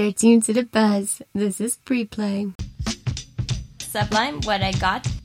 You're tuned to the buzz. This is Pre-Play. Sublime, What I Got,